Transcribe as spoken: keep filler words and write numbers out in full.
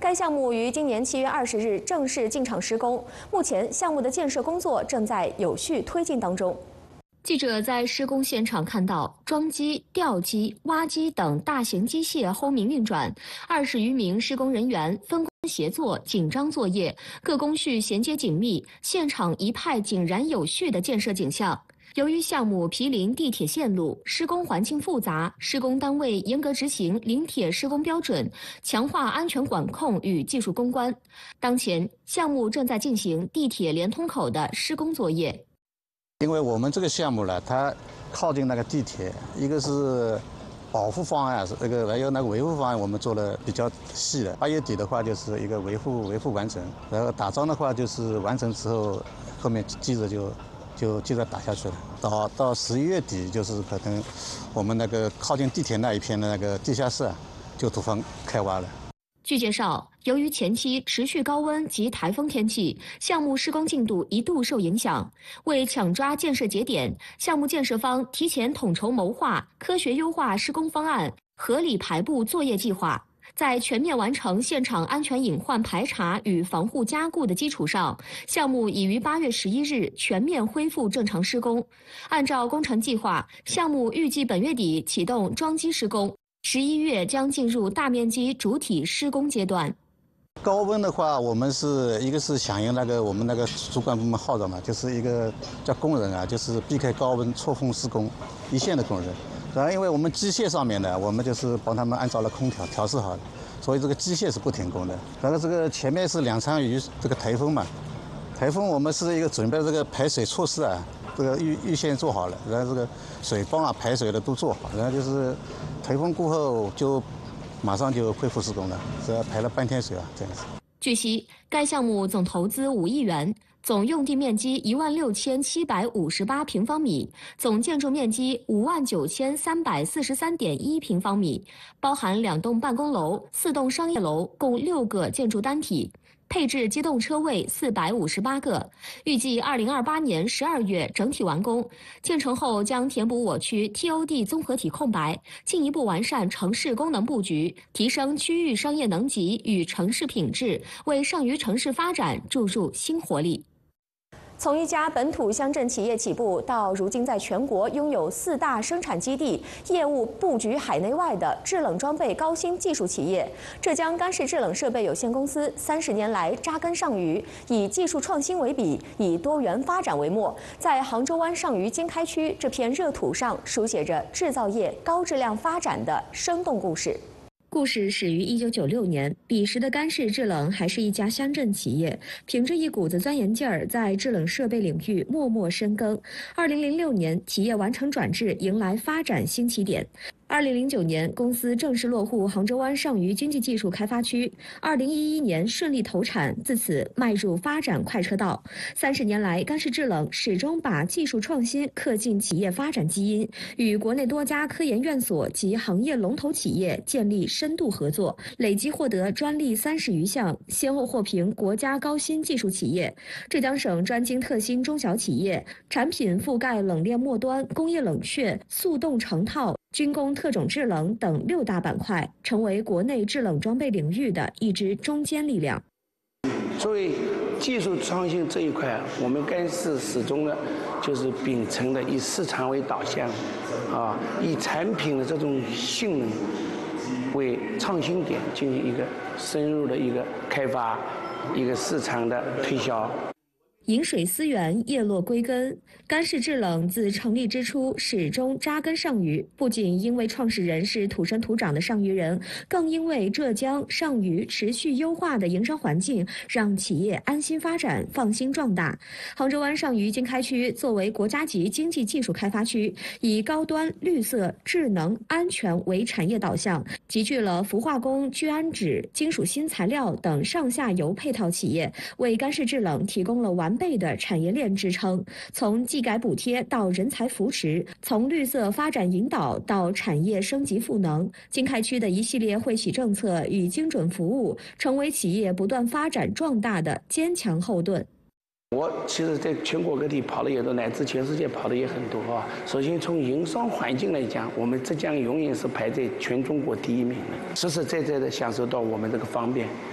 该项目于今年七月二十日正式进场施工，目前项目的建设工作正在有序推进当中。记者在施工现场看到，装机、吊机、挖机等大型机械轰鸣运转，二十余名施工人员分工协作，紧张作业，各工序衔接紧密，现场一派井然有序的建设景象。由于项目毗邻地铁线路，施工环境复杂，施工单位严格执行临铁施工标准，强化安全管控与技术攻关。当前，项目正在进行地铁连通口的施工作业。 因为我们这个项目呢，它靠近那个地铁，一个是保护方案，这个还有那个维护方案，我们做的比较细的。八月底的话，就是一个维护维护完成，然后打桩的话，就是完成之后，后面接着就就接着打下去了。到到十一月底，就是可能我们那个靠近地铁那一片的那个地下室啊，就土方开挖了。 据介绍，由于前期持续高温及台风天气，项目施工进度一度受影响。为抢抓建设节点，项目建设方提前统筹谋划，科学优化施工方案，合理排布作业计划。在全面完成现场安全隐患排查与防护加固的基础上，项目已于八月十一日全面恢复正常施工。按照工程计划，项目预计本月底启动装机施工。十一月将进入大面积主体施工阶段。 高温的话，我们是一个是响应那个我们那个主管部门号召嘛，就是一个叫工人啊，就是避开高温错峰施工，一线的工人。然后因为我们机械上面呢，我们就是帮他们安装了空调调试好的，所以这个机械是不停工的。然后这个前面是两场雨，这个台风嘛，台风我们是一个准备这个排水措施啊，这个预预先做好了，然后这个水泵啊排水的都做好，然后就是台风过后就马上就恢复施工了，这排了半天水啊，这样子。 据悉，该项目总投资五亿元，总用地面积一万六千七百五十八平方米，总建筑面积五万九千三百四十三点一平方米，包含两栋办公楼、四栋商业楼，共六个建筑单体。配置机动车位四百五十八个，预计二零二八年十二月整体完工。建成后将填补我区 T O D 综合体空白，进一步完善城市功能布局，提升区域商业能级与城市品质，为上虞城市发展注入新活力。从一家本土乡镇企业起步，到如今在全国拥有四大生产基地、业务布局海内外的制冷装备高新技术企业，浙江干式制冷设备有限公司三十年来扎根上虞，以技术创新为笔，以多元发展为墨，在杭州湾上虞经开区这片热土上，书写着制造业高质量发展的生动故事。故事始于一九九六年，彼时的干式制冷还是一家乡镇企业，凭着一股子钻研劲儿，在制冷设备领域默默深耕。二零零六年，企业完成转制，迎来发展新起点。二零零九年，公司正式落户杭州湾上虞经济技术开发区。二零一一年顺利投产，自此迈入发展快车道。三十年来，干式制冷始终把技术创新刻进企业发展基因，与国内多家科研院所及行业龙头企业建立深度合作，累计获得专利三十余项，先后获评国家高新技术企业、浙江省专精特新中小企业，产品覆盖冷链末端、工业冷却、速冻成套、军工特种制冷等六大板块，成为国内制冷装备领域的一支中坚力量。 作为技术创新这一块，我们干式始终呢就是秉承的以市场为导向，啊，以产品的这种性能为创新点进行一个深入的一个开发，一个市场的推销。 饮水思源，叶落归根。干式制冷自成立之初始终扎根上虞，不仅因为创始人是土生土长的上虞人，更因为浙江上虞持续优化的营商环境，让企业安心发展、放心壮大。杭州湾上虞经开区作为国家级经济技术开发区，以高端、绿色、智能、安全为产业导向，集聚了氟化工、聚氨酯、金属新材料等上下游配套企业，为干式制冷提供了完倍的产业链支撑，从技改补贴到人才扶持，从绿色发展引导到产业升级赋能，经开区的一系列惠企政策与精准服务，成为企业不断发展壮大的坚强后盾。 我其实在全国各地跑的也多，乃至全世界跑的也很多啊。首先从营商环境来讲，我们浙江永远是排在全中国第一名的，实实在在的享受到我们这个方便。